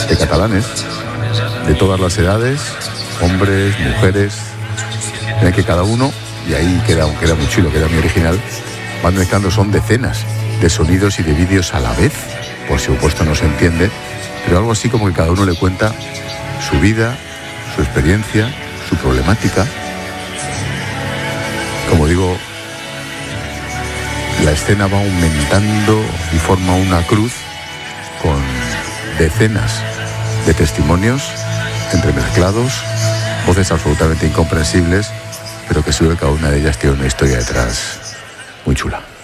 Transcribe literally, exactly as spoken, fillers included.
de catalanes, de todas las edades, hombres, mujeres, en el que cada uno, y ahí queda, queda muy chulo, queda muy original, van mezclando, son decenas de sonidos y de vídeos a la vez, por supuesto no se entiende, pero algo así como que cada uno le cuenta su vida, su experiencia, su problemática. Como digo, la escena va aumentando y forma una cruz con decenas de testimonios entremezclados, voces absolutamente incomprensibles, pero que seguro que cada una de ellas tiene una historia detrás muy chula.